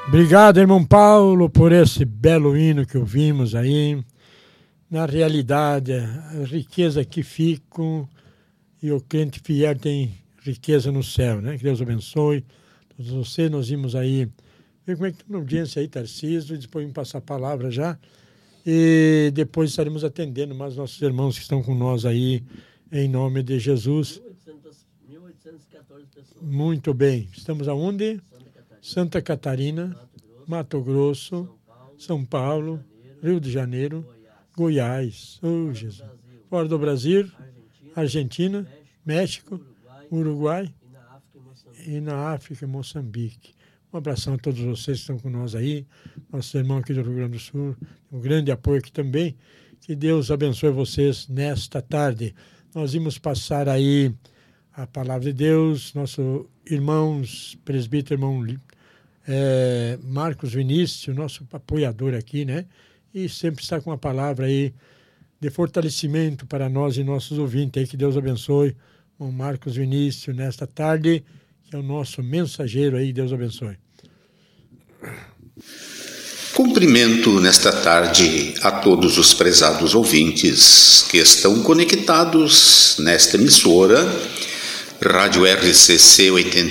Obrigado, irmão Paulo, por esse belo hino que ouvimos aí. Na realidade, a riqueza que ficam e o crente fiel tem riqueza no céu, né? Que Deus abençoe todos vocês. Nós vimos aí, ver como é que está na audiência aí, Tarcísio, e depois vamos passar a palavra já. E depois estaremos atendendo mais nossos irmãos que estão com nós aí, em nome de Jesus. 1.814 pessoas. Muito bem. Estamos aonde? Santa Catarina, Mato Grosso, São Paulo, Rio de Janeiro, Goiás, oh Jesus, fora do Brasil, Argentina, México, Uruguai e na África, Moçambique. Um abração a todos vocês que estão com nós aí, nosso irmão aqui do Rio Grande do Sul, um grande apoio aqui também. Que Deus abençoe vocês nesta tarde. Nós vamos passar aí a palavra de Deus, nosso irmãos, presbítero, irmão Marcos Vinícius, nosso apoiador aqui, né? E sempre está com uma palavra aí de fortalecimento para nós e nossos ouvintes aí. Que Deus abençoe o Marcos Vinícius nesta tarde, que é o nosso mensageiro aí. Deus abençoe. Cumprimento nesta tarde a todos os prezados ouvintes que estão conectados nesta emissora, Rádio RCC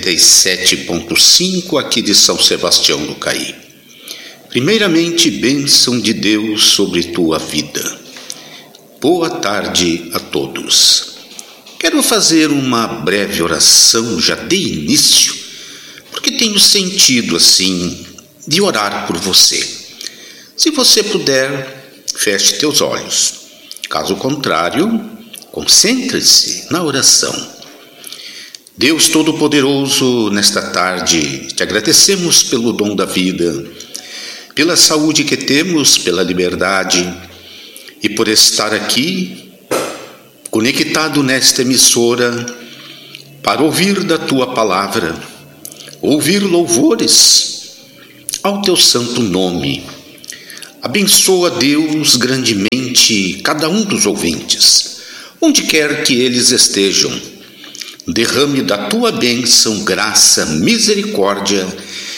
87.5, aqui de São Sebastião do Caí. Primeiramente, bênção de Deus sobre tua vida. Boa tarde a todos. Quero fazer uma breve oração já de início, porque tenho sentido assim de orar por você. Se você puder, feche teus olhos. Caso contrário, concentre-se na oração. Deus Todo-Poderoso, nesta tarde, te agradecemos pelo dom da vida, pela saúde que temos, pela liberdade e por estar aqui, conectado nesta emissora, para ouvir da tua palavra, ouvir louvores ao teu santo nome. Abençoa, Deus, grandemente cada um dos ouvintes, onde quer que eles estejam. Derrame da tua bênção, graça, misericórdia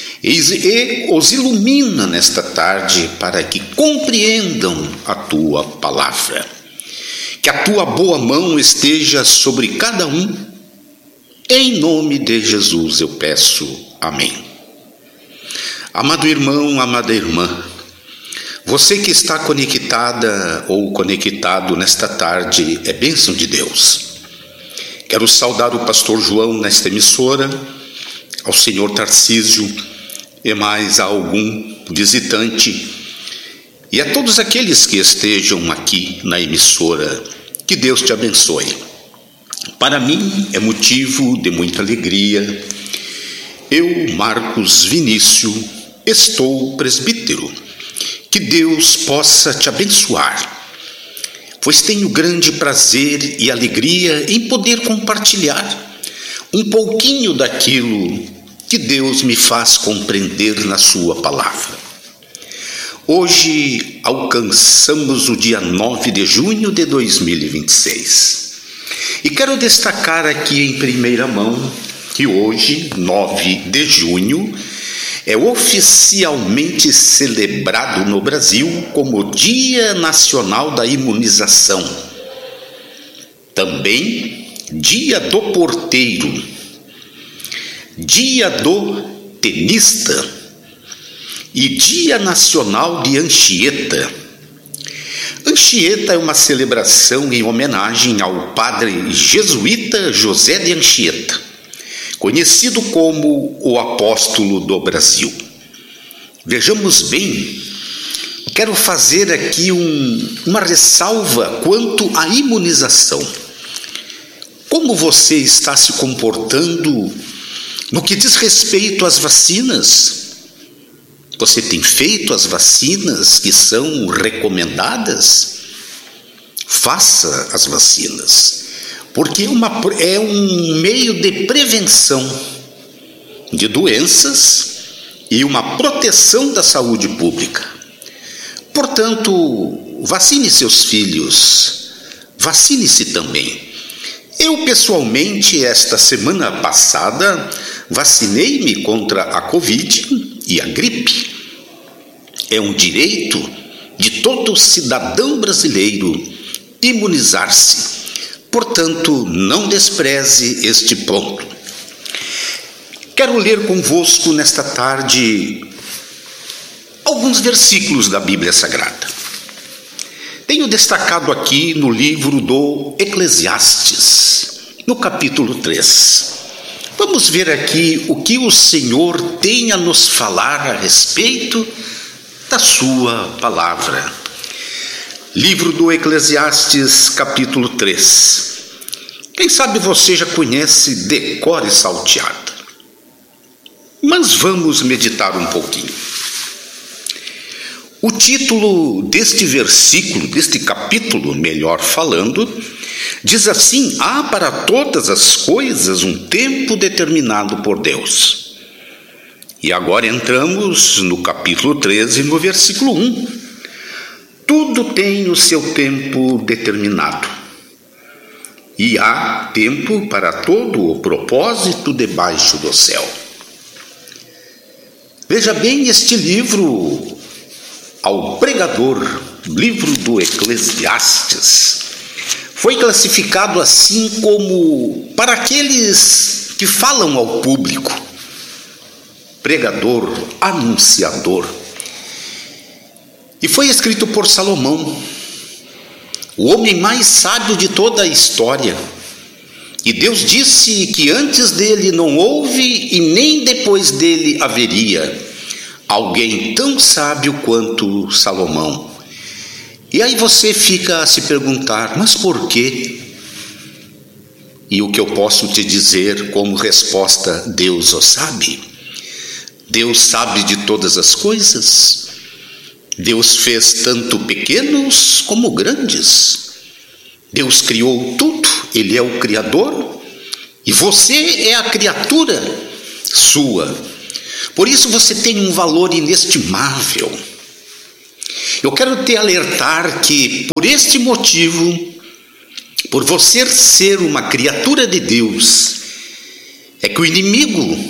e os ilumina nesta tarde para que compreendam a tua palavra. Que a tua boa mão esteja sobre cada um. Em nome de Jesus eu peço. Amém. Amado irmão, amada irmã, você que está conectada ou conectado nesta tarde é bênção de Deus. Quero saudar o pastor João nesta emissora, ao senhor Tarcísio e mais a algum visitante e a todos aqueles que estejam aqui na emissora. Que Deus te abençoe. Para mim é motivo de muita alegria. Eu, Marcos Vinícius, estou presbítero. Que Deus possa te abençoar, pois tenho grande prazer e alegria em poder compartilhar um pouquinho daquilo que Deus me faz compreender na sua palavra. Hoje alcançamos o dia 9 de junho de 2026 e quero destacar aqui em primeira mão que hoje, 9 de junho, é oficialmente celebrado no Brasil como Dia Nacional da Imunização. Também Dia do Porteiro, Dia do Tenista e Dia Nacional de Anchieta. Anchieta é uma celebração em homenagem ao padre jesuíta José de Anchieta, conhecido como o apóstolo do Brasil. Vejamos bem, quero fazer aqui uma ressalva quanto à imunização. Como você está se comportando no que diz respeito às vacinas? Você tem feito as vacinas que são recomendadas? Faça as vacinas, porque é um meio de prevenção de doenças e uma proteção da saúde pública. Portanto, vacine seus filhos, vacine-se também. Eu, pessoalmente, esta semana passada, vacinei-me contra a Covid e a gripe. É um direito de todo cidadão brasileiro imunizar-se. Portanto, não despreze este ponto. Quero ler convosco nesta tarde alguns versículos da Bíblia Sagrada. Tenho destacado aqui no livro do Eclesiastes, no capítulo 3. Vamos ver aqui o que o Senhor tem a nos falar a respeito da sua palavra. Livro do Eclesiastes, capítulo 3. Quem sabe você já conhece de cor e salteado. Mas vamos meditar um pouquinho. O título deste versículo, deste capítulo, melhor falando, diz assim: há para todas as coisas um tempo determinado por Deus. E agora entramos no capítulo 13, no versículo 1. Tudo tem o seu tempo determinado. E há tempo para todo o propósito debaixo do céu. Veja bem, este livro ao pregador, livro do Eclesiastes, foi classificado assim como para aqueles que falam ao público, pregador, anunciador. E foi escrito por Salomão, o homem mais sábio de toda a história. E Deus disse que antes dele não houve e nem depois dele haveria alguém tão sábio quanto Salomão. E aí você fica a se perguntar, mas por quê? E o que eu posso te dizer como resposta: Deus o sabe. Deus sabe de todas as coisas. Deus fez tanto pequenos como grandes. Deus criou tudo, Ele é o Criador, e você é a criatura sua. Por isso você tem um valor inestimável. Eu quero te alertar que, por este motivo, por você ser uma criatura de Deus, é que o inimigo,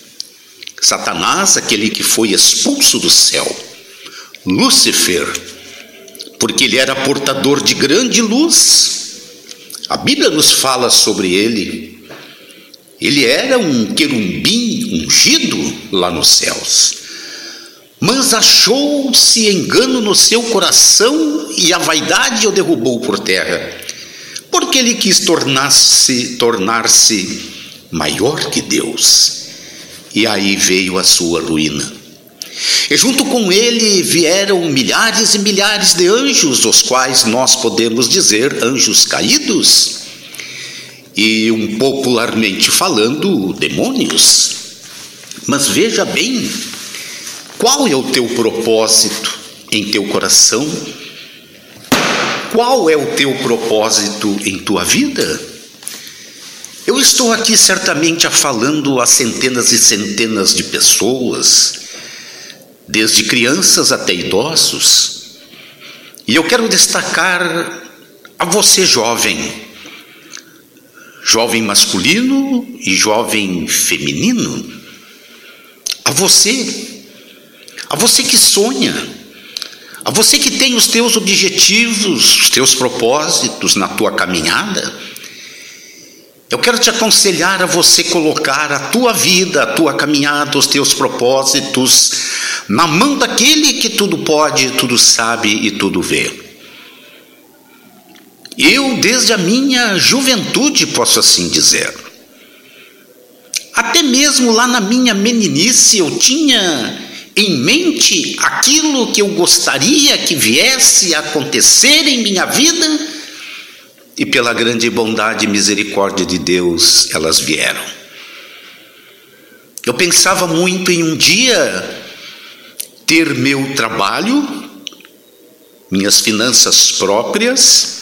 Satanás, aquele que foi expulso do céu, Lúcifer, porque ele era portador de grande luz, a Bíblia nos fala sobre ele. Ele era um querubim ungido lá nos céus, mas achou-se engano no seu coração e a vaidade o derrubou por terra, porque ele quis tornar-se maior que Deus, e aí veio a sua ruína. E junto com ele vieram milhares e milhares de anjos, os quais nós podemos dizer anjos caídos, e popularmente falando, demônios. Mas veja bem, qual é o teu propósito em teu coração? Qual é o teu propósito em tua vida? Eu estou aqui certamente falando a centenas e centenas de pessoas, desde crianças até idosos, e eu quero destacar a você, jovem masculino e jovem feminino, a você que sonha, a você que tem os teus objetivos, os teus propósitos na tua caminhada. Eu quero te aconselhar a você colocar a tua vida, a tua caminhada, os teus propósitos na mão daquele que tudo pode, tudo sabe e tudo vê. Eu, desde a minha juventude, posso assim dizer, até mesmo lá na minha meninice, eu tinha em mente aquilo que eu gostaria que viesse a acontecer em minha vida, e pela grande bondade e misericórdia de Deus, elas vieram. Eu pensava muito em um dia ter meu trabalho, minhas finanças próprias,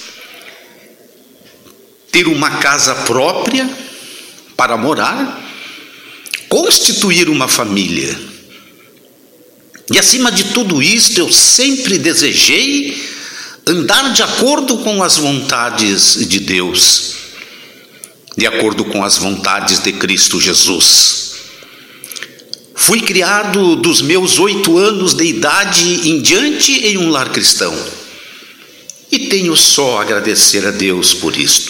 ter uma casa própria para morar, constituir uma família. E acima de tudo isto, eu sempre desejei andar de acordo com as vontades de Deus, de acordo com as vontades de Cristo Jesus. Fui criado dos meus 8 anos de idade em diante em um lar cristão. E tenho só a agradecer a Deus por isto.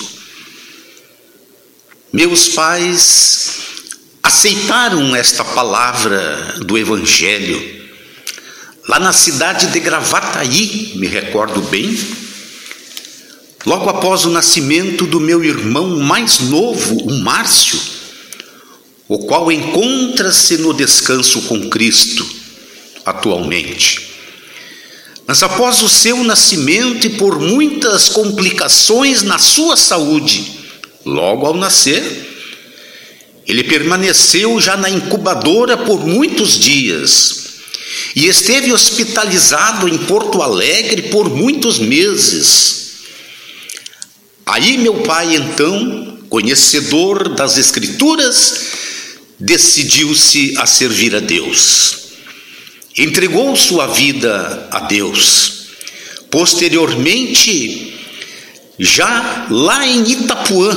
Meus pais aceitaram esta palavra do Evangelho lá na cidade de Gravataí, me recordo bem, logo após o nascimento do meu irmão mais novo, o Márcio, o qual encontra-se no descanso com Cristo atualmente. Mas após o seu nascimento e por muitas complicações na sua saúde, logo ao nascer, ele permaneceu já na incubadora por muitos dias e esteve hospitalizado em Porto Alegre por muitos meses. Aí meu pai, então, conhecedor das Escrituras, decidiu-se a servir a Deus. Entregou sua vida a Deus. Posteriormente, já lá em Itapuã,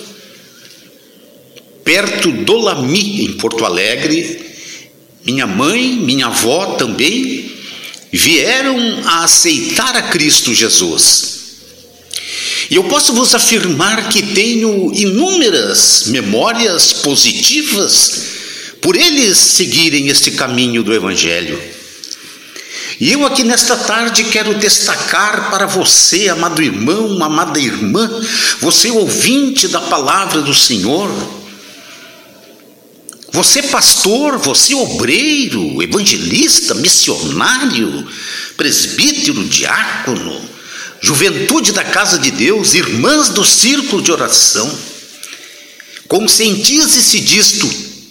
perto do Lami, em Porto Alegre, minha mãe, minha avó também vieram a aceitar a Cristo Jesus. E eu posso vos afirmar que tenho inúmeras memórias positivas por eles seguirem este caminho do Evangelho. E eu aqui nesta tarde quero destacar para você, amado irmão, amada irmã, você ouvinte da palavra do Senhor, você pastor, você obreiro, evangelista, missionário, presbítero, diácono, juventude da casa de Deus, irmãs do círculo de oração, conscientize-se disto.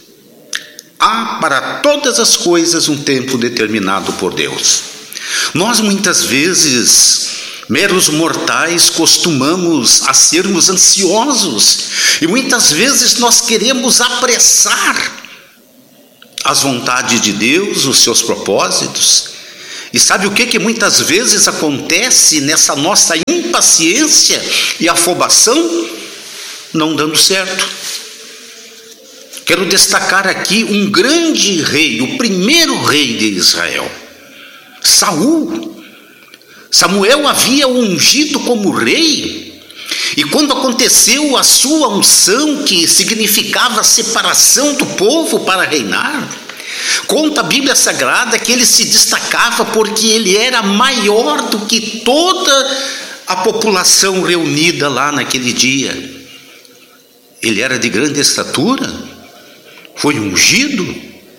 Há para todas as coisas um tempo determinado por Deus. Nós muitas vezes, meros mortais, costumamos a sermos ansiosos e muitas vezes nós queremos apressar as vontades de Deus, os seus propósitos. E sabe o que muitas vezes acontece nessa nossa impaciência e afobação? Não dando certo. Quero destacar aqui um grande rei, o primeiro rei de Israel, Saul. Samuel havia o ungido como rei, e quando aconteceu a sua unção, que significava a separação do povo para reinar, conta a Bíblia Sagrada que ele se destacava porque ele era maior do que toda a população reunida lá naquele dia. Ele era de grande estatura, foi ungido,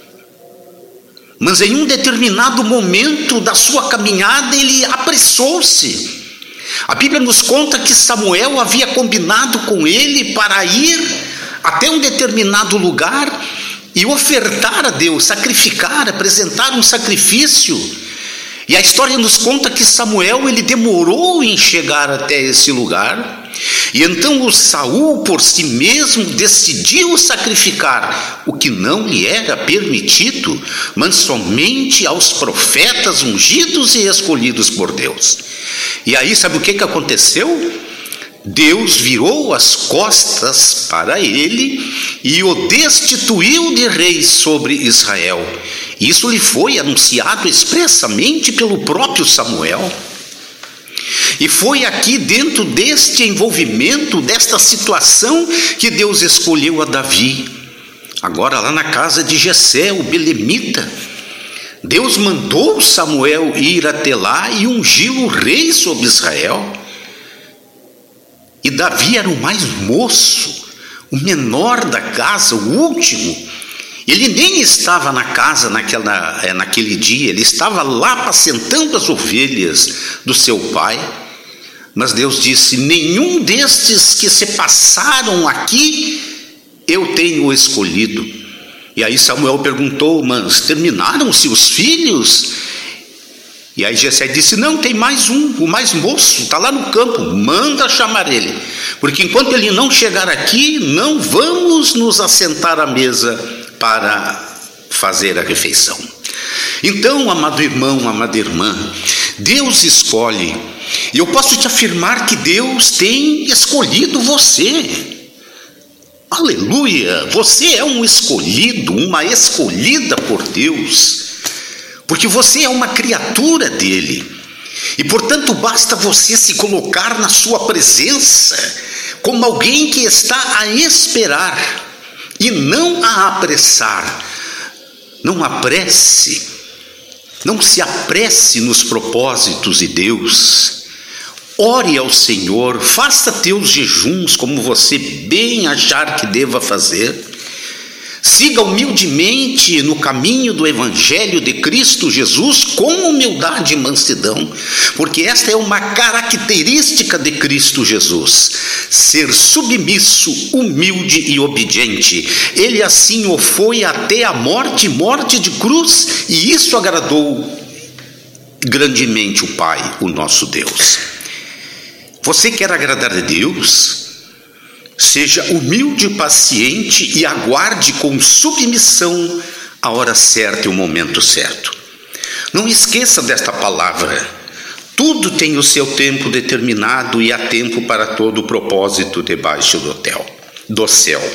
mas em um determinado momento da sua caminhada ele apressou-se. A Bíblia nos conta que Samuel havia combinado com ele para ir até um determinado lugar e ofertar a Deus, sacrificar, apresentar um sacrifício. E a história nos conta que Samuel ele demorou em chegar até esse lugar. E então o Saul por si mesmo decidiu sacrificar o que não lhe era permitido, mas somente aos profetas ungidos e escolhidos por Deus. E aí sabe o que aconteceu? Deus virou as costas para ele e o destituiu de rei sobre Israel. Isso lhe foi anunciado expressamente pelo próprio Samuel. E foi aqui dentro deste envolvimento, desta situação, que Deus escolheu a Davi. Agora lá na casa de Jessé, o belemita, Deus mandou Samuel ir até lá e ungí-lo rei sobre Israel. E Davi era o mais moço, o menor da casa, o último. Ele nem estava na casa naquele dia, ele estava lá apacentando as ovelhas do seu pai. Mas Deus disse: nenhum destes que se passaram aqui eu tenho escolhido. E aí Samuel perguntou: mas terminaram-se os filhos? E aí Jessé disse: não, tem mais um, o mais moço, está lá no campo, manda chamar ele, porque enquanto ele não chegar aqui, não vamos nos assentar à mesa para fazer a refeição. Então, amado irmão, amada irmã, Deus escolhe, e eu posso te afirmar que Deus tem escolhido você. Aleluia! Você é um escolhido, uma escolhida por Deus, porque você é uma criatura dele. E, portanto, basta você se colocar na sua presença como alguém que está a esperar e não a apressar. Não apresse, não se apresse nos propósitos de Deus. Ore ao Senhor, faça teus jejuns como você bem achar que deva fazer. Siga humildemente no caminho do Evangelho de Cristo Jesus com humildade e mansidão, porque esta é uma característica de Cristo Jesus, ser submisso, humilde e obediente. Ele assim o foi até a morte, morte de cruz, e isso agradou grandemente o Pai, o nosso Deus. Você quer agradar a Deus? Seja humilde e paciente e aguarde com submissão a hora certa e o momento certo. Não esqueça desta palavra. Tudo tem o seu tempo determinado e há tempo para todo o propósito debaixo do céu.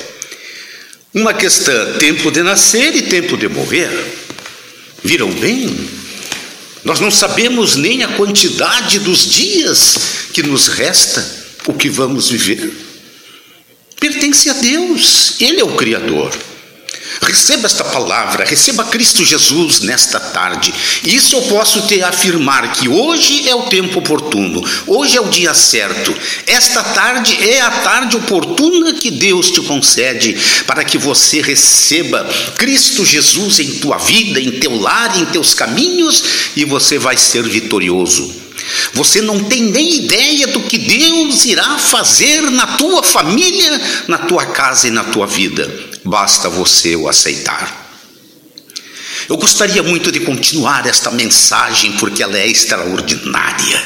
Uma questão, tempo de nascer e tempo de morrer. Viram bem? Nós não sabemos nem a quantidade dos dias que nos resta, o que vamos viver. Pertence a Deus, Ele é o Criador. Receba esta palavra, receba Cristo Jesus nesta tarde. Isso eu posso te afirmar, que hoje é o tempo oportuno, hoje é o dia certo. Esta tarde é a tarde oportuna que Deus te concede para que você receba Cristo Jesus em tua vida, em teu lar, em teus caminhos, e você vai ser vitorioso. Você não tem nem ideia do que Deus irá fazer na tua família, na tua casa e na tua vida. Basta você o aceitar. Eu gostaria muito de continuar esta mensagem porque ela é extraordinária.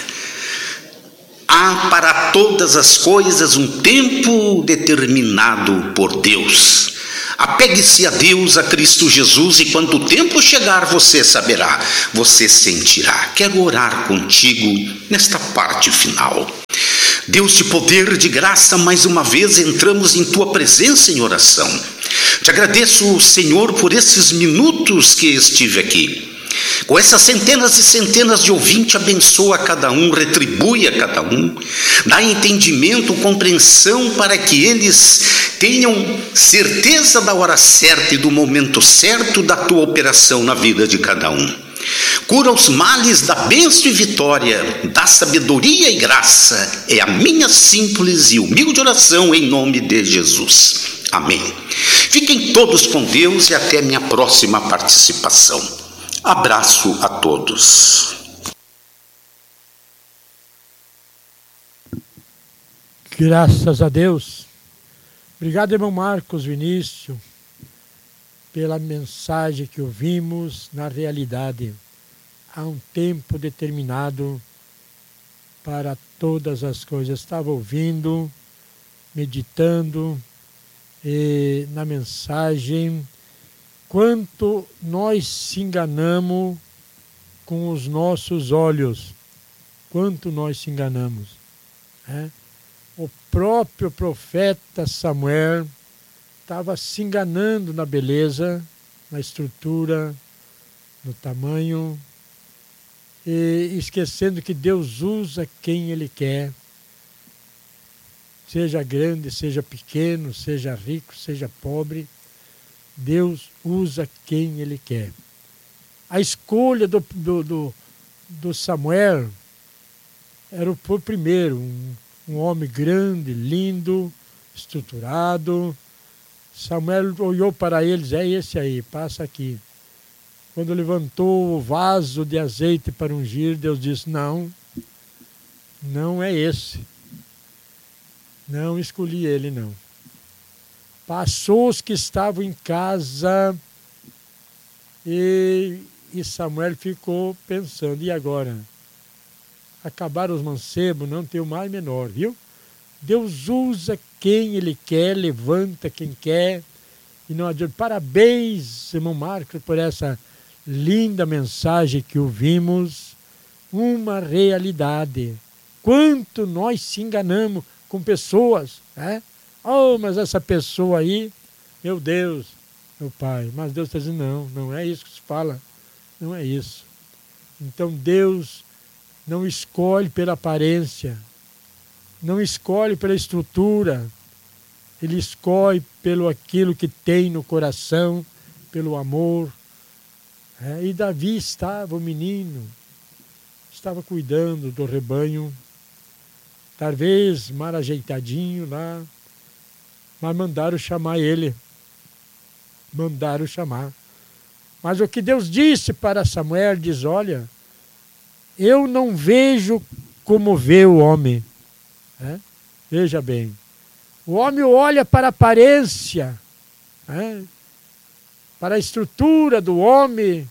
Há para todas as coisas um tempo determinado por Deus. Apegue-se a Deus, a Cristo Jesus, e quando o tempo chegar, você saberá, você sentirá. Quero orar contigo nesta parte final. Deus de poder, de graça, mais uma vez entramos em tua presença em oração. Te agradeço, Senhor, por esses minutos que estive aqui. Com essas centenas e centenas de ouvintes, abençoa cada um, retribui a cada um, dá entendimento, compreensão para que eles tenham certeza da hora certa e do momento certo da tua operação na vida de cada um. Cura os males, dá bênção e vitória, dá sabedoria e graça, é a minha simples e humilde oração em nome de Jesus. Amém. Fiquem todos com Deus e até minha próxima participação. Abraço a todos. Graças a Deus. Obrigado, irmão Marcos Vinícius, pela mensagem que ouvimos. Na realidade, há um tempo determinado para todas as coisas. Estava ouvindo, meditando, e na mensagem, quanto nós se enganamos com os nossos olhos. Quanto nós se enganamos. Né? O próprio profeta Samuel estava se enganando na beleza, na estrutura, no tamanho, e esquecendo que Deus usa quem Ele quer. Seja grande, seja pequeno, seja rico, seja pobre, Deus usa quem Ele quer. A escolha do Samuel era o primeiro, um homem grande, lindo, estruturado. Samuel olhou para eles, é esse aí, passa aqui. Quando levantou o vaso de azeite para ungir, Deus disse, não é esse. Não escolhi ele, não. Passou os que estavam em casa e Samuel ficou pensando, e agora? Acabaram os mancebos, não tem o mais menor, viu? Deus usa quem Ele quer, levanta quem quer, e não adianta. Parabéns, irmão Marcos, por essa linda mensagem que ouvimos, uma realidade. Quanto nós se enganamos com pessoas, né? Oh, mas essa pessoa aí, meu Deus, meu Pai. Mas Deus está dizendo, não, não é isso que se fala. Não é isso. Então Deus não escolhe pela aparência, não escolhe pela estrutura, Ele escolhe pelo aquilo que tem no coração, pelo amor. E Davi estava, o menino, estava cuidando do rebanho, talvez mal ajeitadinho lá, mas mandaram chamar ele. Mandaram chamar. Mas o que Deus disse para Samuel, diz, olha, eu não vejo como vê o homem. Veja bem, o homem olha para a aparência, para a estrutura do homem.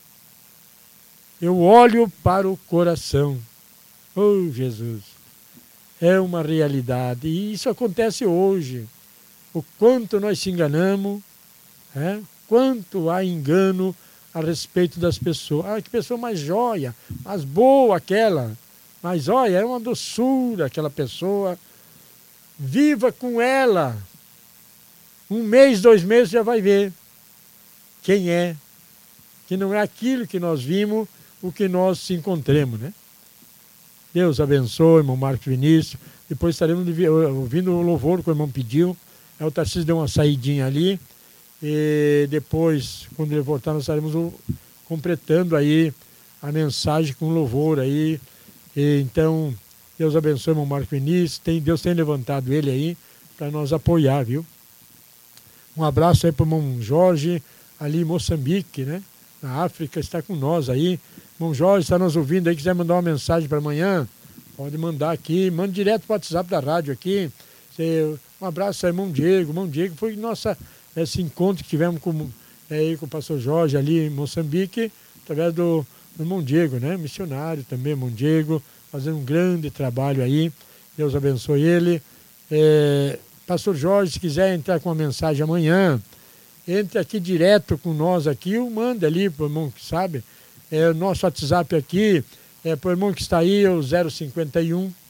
Eu olho para o coração. Oh, Jesus, é uma realidade. E isso acontece hoje. O quanto nós se enganamos, quanto há engano a respeito das pessoas. Ah, que pessoa mais joia, mais boa aquela. Mas olha, é uma doçura aquela pessoa. Viva com ela. 1 mês, 2 meses já vai ver quem é. Que não é aquilo que nós vimos, o que nós se encontremos, né? Deus abençoe, irmão Marcos Vinícius. Depois estaremos ouvindo o louvor que o irmão pediu. O Tarcísio deu uma saidinha ali. E depois, quando ele voltar, nós estaremos completando aí a mensagem com louvor aí. Então, Deus abençoe o irmão Marcos Vinícius. Deus tem levantado ele aí para nós apoiar, viu? Um abraço aí para o irmão Jorge, ali em Moçambique, né? Na África, está com nós aí. Irmão Jorge, está nos ouvindo aí, quiser mandar uma mensagem para amanhã, pode mandar aqui, manda direto para o WhatsApp da rádio aqui. Um abraço aí, irmão Diego. Irmão Diego foi esse encontro que tivemos com o pastor Jorge ali em Moçambique, através do irmão Diego, né? Missionário também, irmão Diego, fazendo um grande trabalho aí. Deus abençoe ele. Pastor Jorge, se quiser entrar com uma mensagem amanhã, entre aqui direto com nós aqui, ou manda ali para o irmão que sabe. O nosso WhatsApp aqui, para o irmão que está aí, é o 051